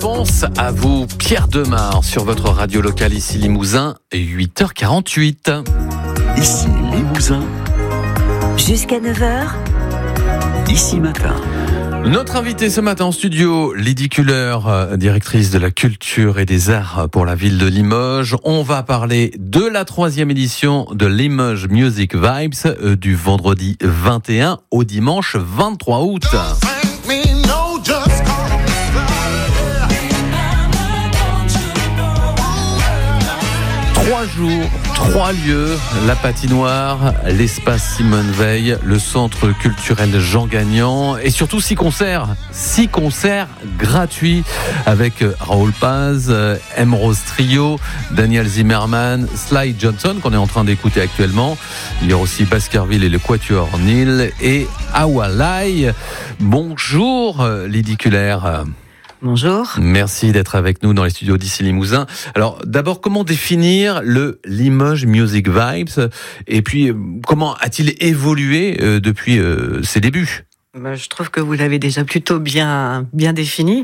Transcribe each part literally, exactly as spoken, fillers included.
Pense à vous, Pierre Demar, sur votre radio locale ici Limousin, huit heures quarante-huit. Ici Limousin. Jusqu'à neuf heures. Ici Matin. Notre invitée ce matin en studio, Lydie Culler, directrice de la culture et des arts pour la ville de Limoges. On va parler de la troisième édition de Limoges Music Vibes du vendredi vingt et un au dimanche vingt-trois août. Trois jours, trois lieux, la patinoire, l'espace Simone Veil, le centre culturel Jean Gagnon et surtout six concerts, six concerts gratuits avec Raoul Paz, M. Rose Trio, Daniel Zimmerman, Sly Johnson qu'on est en train d'écouter actuellement. Il y a aussi Baskerville et le Quatuor Neil et Awalai. Bonjour Lydie Culler. Bonjour. Merci d'être avec nous dans les studios d'ici Limousin. Alors, d'abord, comment définir le Limoges Music Vibes ? Et puis, comment a-t-il évolué euh, depuis euh, ses débuts ? Ben, je trouve que vous l'avez déjà plutôt bien, bien défini.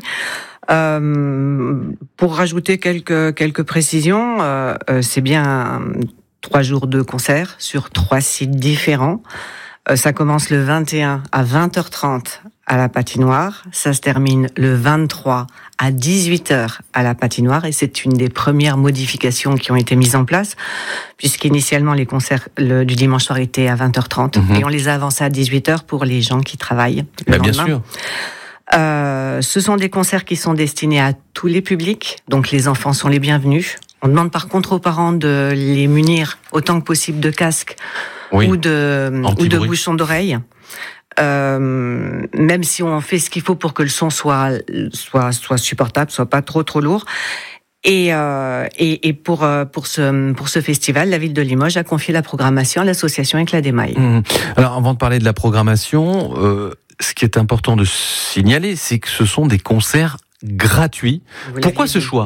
Euh, pour rajouter quelques, quelques précisions, euh, euh, c'est bien trois jours de concert sur trois sites différents. Euh, ça commence le vingt et un à vingt heures trente à la patinoire. Ça se termine le vingt-trois à dix-huit heures à la patinoire. Et c'est une des premières modifications qui ont été mises en place, puisqu'initialement, les concerts le, du dimanche soir étaient à vingt heures trente. Mmh. Et on les a avancés à dix-huit heures pour les gens qui travaillent le bah, lendemain. Bien sûr. Euh, ce sont des concerts qui sont destinés à tous les publics. Donc les enfants sont les bienvenus. On demande par contre aux parents de les munir autant que possible de casques oui. ou de, ou de bouchons d'oreilles. Euh, même si on fait ce qu'il faut pour que le son soit soit soit supportable, soit pas trop trop lourd. Et euh, et, et pour pour ce pour ce festival, la ville de Limoges a confié la programmation à l'association Éclat d'Émail. Mmh. Alors avant de parler de la programmation, euh, ce qui est important de signaler, c'est que ce sont des concerts gratuits. Pourquoi ce choix ?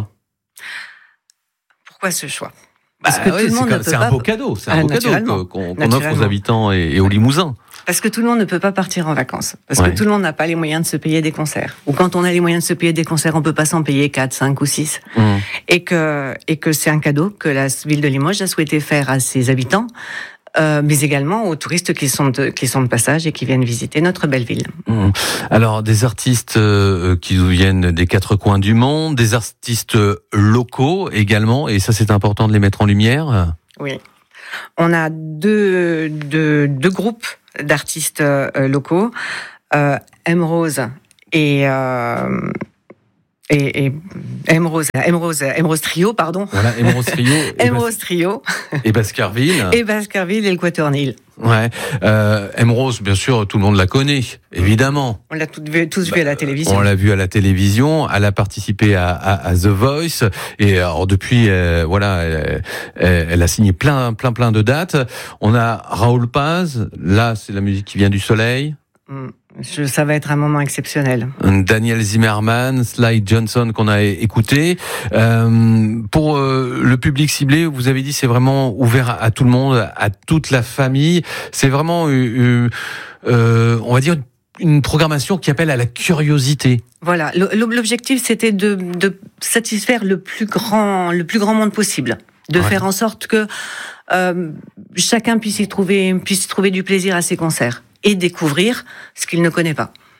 Pourquoi ce choix ? Parce bah, que ouais, tout le monde ne peut c'est pas... un beau cadeau, c'est un ah, beau cadeau qu'on, qu'on offre aux habitants et, et aux Limousins. Parce que tout le monde ne peut pas partir en vacances. Parce ouais. que tout le monde n'a pas les moyens de se payer des concerts. Ou quand on a les moyens de se payer des concerts, on peut pas s'en payer quatre, cinq ou six. Mmh. Et que, et que c'est un cadeau que la ville de Limoges a souhaité faire à ses habitants, euh, mais également aux touristes qui sont de, qui sont de passage et qui viennent visiter notre belle ville. Mmh. Alors, des artistes euh, qui viennent des quatre coins du monde, des artistes locaux également, et ça c'est important de les mettre en lumière. Oui. On a deux, deux, deux groupes d'artistes euh, locaux, euh, M. Rose et, euh, et, et M. Rose, M. Rose, M. Rose Trio, pardon. Voilà, M. Rose Trio. M. Rose Trio. Et Baskerville. Et Baskerville et le Quatuor Neil. Ouais. Euh, M. Rose, bien sûr, tout le monde la connaît, évidemment. On l'a tous vu, tous bah, vu à la télévision. On l'a vu à la télévision. Elle a participé à, à, à The Voice. Et alors depuis, euh, voilà, elle, elle a signé plein, plein, plein de dates. On a Raoul Paz. Là, c'est la musique qui vient du soleil. Mmh. Je, ça va être un moment exceptionnel. Daniel Zimmerman, Sly Johnson qu'on a écouté. Euh, pour euh, le public ciblé, vous avez dit c'est vraiment ouvert à, à tout le monde, à toute la famille. C'est vraiment, euh, euh, on va dire, une programmation qui appelle à la curiosité. Voilà, l'objectif c'était de, de satisfaire le plus grand, le plus grand monde possible, de ouais. faire en sorte que euh, chacun puisse y trouver, puisse y trouver du plaisir à ses concerts. Et découvrir ce qu'il ne connaît pas.